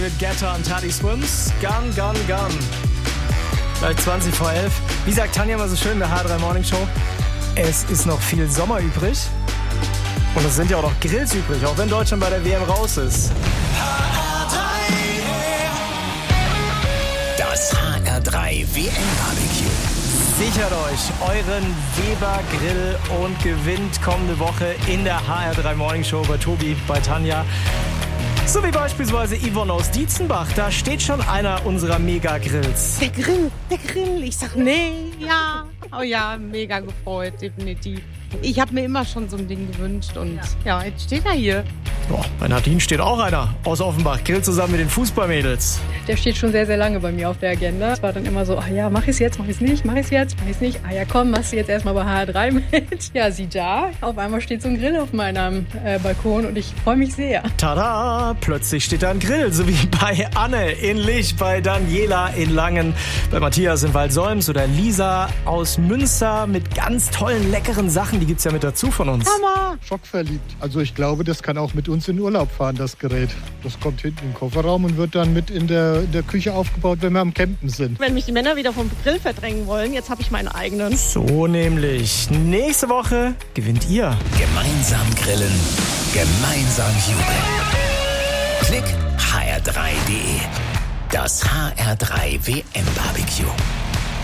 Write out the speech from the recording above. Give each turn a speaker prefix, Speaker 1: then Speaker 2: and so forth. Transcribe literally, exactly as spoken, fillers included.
Speaker 1: Mit Getter und Taddy Swims. Gun, gun, gun. Gleich zwanzig vor elf. Wie sagt Tanja immer so schön in der H drei Morning Show, es ist noch viel Sommer übrig. Und es sind ja auch noch Grills übrig, auch wenn Deutschland bei der W M raus ist.
Speaker 2: Das H R drei W M-Barbecue.
Speaker 1: Sichert euch euren Weber Grill und gewinnt kommende Woche in der H R drei Morning Show bei Tobi, bei Tanja. So wie beispielsweise Yvonne aus Dietzenbach. Da steht schon einer unserer Mega-Grills.
Speaker 3: Der Grill, der Grill. Ich sag, nee, ja. Oh ja, mega gefreut, definitiv. Ich habe mir immer schon so ein Ding gewünscht und ja, ja jetzt steht er hier.
Speaker 1: Boah, bei Nadine steht auch einer aus Offenbach. Grill zusammen mit den Fußballmädels.
Speaker 4: Der steht schon sehr, sehr lange bei mir auf der Agenda. Es war dann immer so, ah ja, mach ich's jetzt, mach ich's nicht, mach ich's jetzt, mach ich's nicht. Ah ja, komm, machst du jetzt erstmal bei H R drei mit. Ja, sieh da, auf einmal steht so ein Grill auf meinem äh, Balkon und ich freue mich sehr.
Speaker 1: Tada, plötzlich steht da ein Grill, so wie bei Anne in Lich, bei Daniela in Langen, bei Matthias in Waldsolms oder Lisa aus Münster mit ganz tollen, leckeren Sachen. Die gibt's ja mit dazu von uns.
Speaker 3: Mama!
Speaker 5: Schockverliebt. Also ich glaube, das kann auch mit uns in Urlaub fahren, das Gerät. Das kommt hinten im Kofferraum und wird dann mit in der, in der Küche aufgebaut, wenn wir am Campen sind.
Speaker 3: Wenn mich die Männer wieder vom Grill verdrängen wollen, jetzt habe ich meinen eigenen.
Speaker 1: So nämlich. Nächste Woche gewinnt ihr.
Speaker 2: Gemeinsam grillen, gemeinsam jubeln. Klick H R drei punkt de. Das H R drei W M-Barbecue.